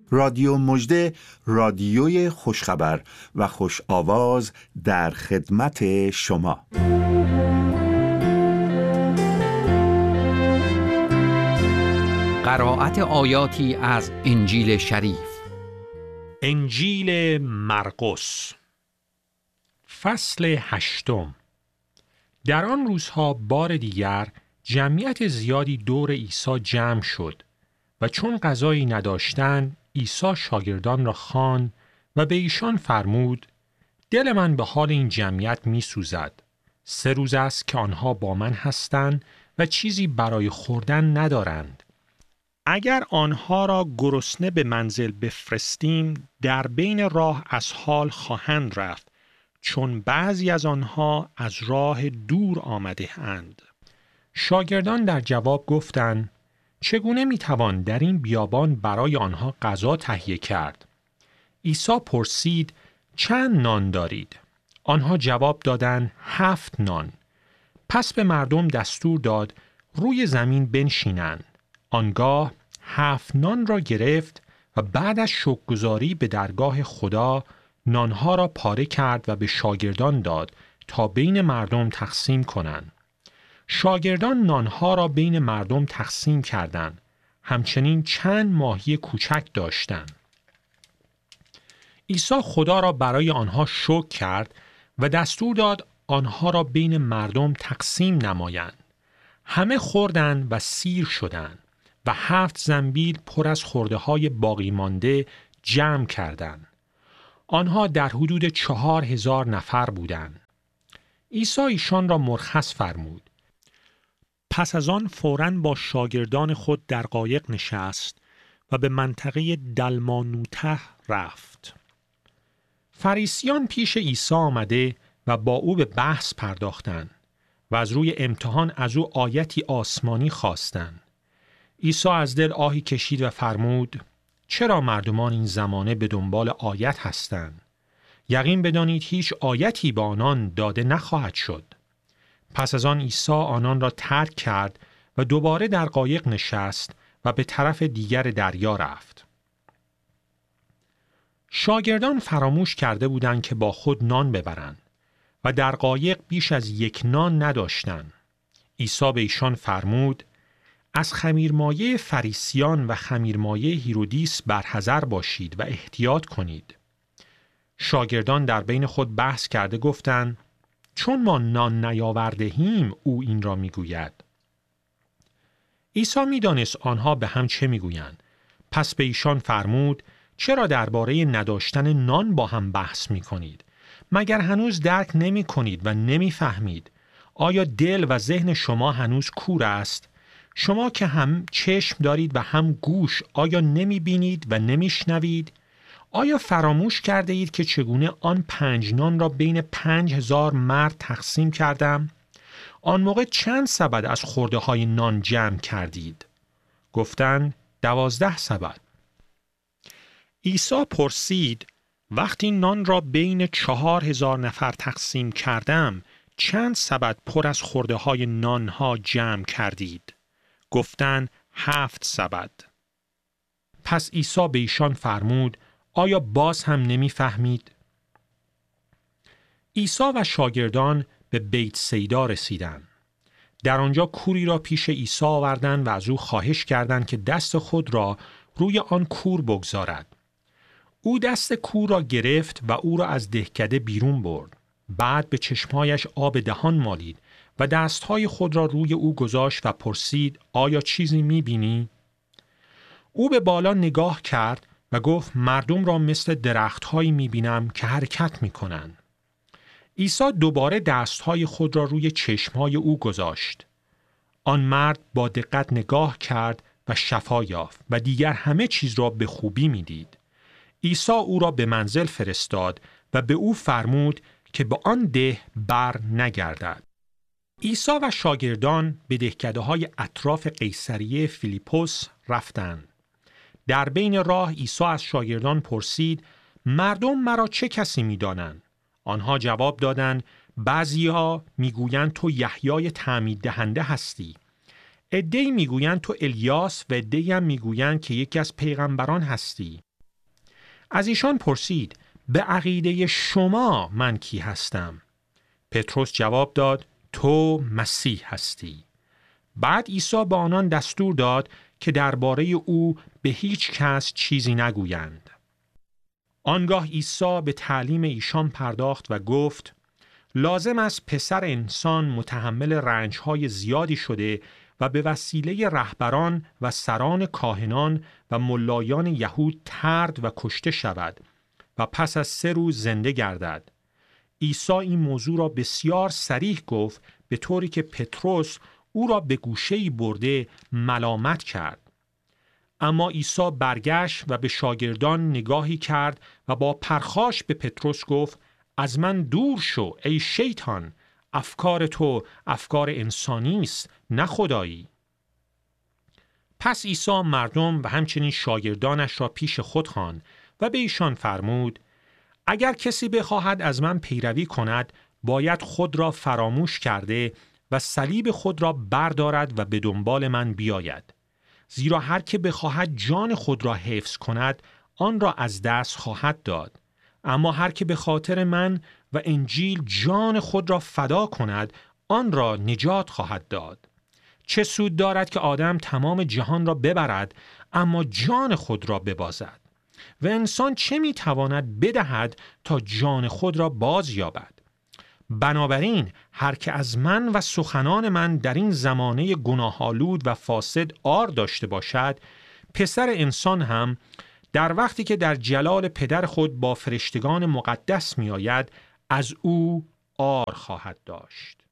رادیو مژده، رادیوی خوشخبر و خوش آواز در خدمت شما. قرائت آیاتی از انجیل شریف. انجیل مرقس فصل 8. در آن روزها بار دیگر جمعیت زیادی دور عیسی جمع شد و چون غذایی نداشتند عیسی شاگردان را خواند و به ایشان فرمود: دل من به حال این جمعیت می سوزد. 3 روز است که آنها با من هستند و چیزی برای خوردن ندارند. اگر آنها را گرسنه به منزل بفرستیم، در بین راه از حال خواهند رفت، چون بعضی از آنها از راه دور آمده اند. شاگردان در جواب گفتند: چگونه میتوان در این بیابان برای آنها غذا تهیه کرد؟ عیسی پرسید: چند نان دارید؟ آنها جواب دادند: 7 نان. پس به مردم دستور داد روی زمین بنشینند. آنگاه 7 نان را گرفت و بعد از شکرگزاری به درگاه خدا نانها را پاره کرد و به شاگردان داد تا بین مردم تقسیم کنند. شاگردان نانها را بین مردم تقسیم کردند. همچنین چند ماهی کوچک داشتند. عیسی خدا را برای آنها شکر کرد و دستور داد آنها را بین مردم تقسیم نمایند. همه خوردند و سیر شدند و 7 زنبیل پر از خرده‌های باقی مانده جمع کردند. آنها در حدود 4000 نفر بودند. عیسی ایشان را مرخص فرمود. پس از آن فوراً با شاگردان خود در قایق نشست و به منطقه دلمانوته رفت. فریسیان پیش عیسی آمده و با او به بحث پرداختند و از روی امتحان از او آیتی آسمانی خواستند. عیسی از دل آهی کشید و فرمود: چرا مردمان این زمانه به دنبال آیت هستند؟ یقین بدانید هیچ آیتی به آنان داده نخواهد شد. پس از آن عیسی آنان را ترک کرد و دوباره در قایق نشست و به طرف دیگر دریا رفت. شاگردان فراموش کرده بودند که با خود نان ببرند و در قایق بیش از 1 نان نداشتند. عیسی به ایشان فرمود: از خمیرمایه فریسیان و خمیرمایه هیرودیس برحذر باشید و احتیاط کنید. شاگردان در بین خود بحث کرده گفتند: چون ما نان نیاوردهیم او این را میگوید. عیسی میدانست آنها به هم چه میگویند. پس به ایشان فرمود: چرا درباره نداشتن نان با هم بحث میکنید؟ مگر هنوز درک نمی کنید و نمی فهمید؟ آیا دل و ذهن شما هنوز کور است؟ شما که هم چشم دارید و هم گوش، آیا نمی بینید و نمی شنوید؟ آیا فراموش کرده اید که چگونه آن 5 نان را بین 5000 مرد تقسیم کردم؟ آن موقع چند سبد از خرده های نان جمع کردید؟ گفتند: 12 سبد. عیسی پرسید: وقتی نان را بین 4000 نفر تقسیم کردم چند سبد پر از خرده های نان ها جمع کردید؟ گفتند: 7 سبد. پس عیسی به ایشان فرمود: آیا باز هم نمی فهمید؟ عیسی و شاگردان به بیت سیدا رسیدند. در آنجا کوری را پیش عیسی آوردند و از او خواهش کردند که دست خود را روی آن کور بگذارد. او دست کور را گرفت و او را از دهکده بیرون برد. بعد به چشمهایش آب دهان مالید و دستهای خود را روی او گذاشت و پرسید: آیا چیزی می بینی؟ او به بالا نگاه کرد و گفت: مردم را مثل درختهایی می بینم که حرکت می کنند. عیسی دوباره دستهای خود را روی چشمهای او گذاشت. آن مرد با دقت نگاه کرد و شفا یافت و دیگر همه چیز را به خوبی می دید. عیسی او را به منزل فرستاد و به او فرمود که به آن ده بر نگردد. عیسی و شاگردان به دهکده‌های اطراف قیصریه فیلیپوس رفتند. در بین راه عیسی از شاگردان پرسید: مردم مرا چه کسی می‌دانند؟ آنها جواب دادند: بعضی‌ها می‌گویند تو یحیای تعمید دهنده هستی. عده‌ای می‌گویند تو الیاس و عده‌ای هم می‌گویند که یکی از پیغمبران هستی. از ایشان پرسید به عقیده شما من کی هستم؟ پتروس جواب داد تو مسیح هستی. بعد عیسی به آنان دستور داد که درباره او به هیچ کس چیزی نگویند. آنگاه عیسی به تعلیم ایشان پرداخت و گفت لازم است پسر انسان متحمل رنج‌های زیادی شده و به وسیله رهبران و سران کاهنان و ملایان یهود طرد و کشته شود و پس از 3 روز زنده گردد. عیسی این موضوع را بسیار صریح گفت، به طوری که پتروس او را به گوشه‌ای برده ملامت کرد. اما عیسی برگشت و به شاگردان نگاهی کرد و با پرخاش به پتروس گفت از من دور شو ای شیطان، افکار تو افکار انسانی است نه خدایی. پس عیسی مردم و همچنین شاگردانش را پیش خود خواند و به ایشان فرمود اگر کسی بخواهد از من پیروی کند باید خود را فراموش کرده و صلیب خود را بردارد و به دنبال من بیاید. زیرا هر که بخواهد جان خود را حفظ کند آن را از دست خواهد داد، اما هر که به خاطر من و انجیل جان خود را فدا کند آن را نجات خواهد داد. چه سود دارد که آدم تمام جهان را ببرد اما جان خود را ببازد؟ و انسان چه میتواند بدهد تا جان خود را باز یابد؟ بنابراین هر که از من و سخنان من در این زمانه گناه‌آلود و فاسد عار داشته باشد، پسر انسان هم در وقتی که در جلال پدر خود با فرشتگان مقدس می آید از او عار خواهد داشت.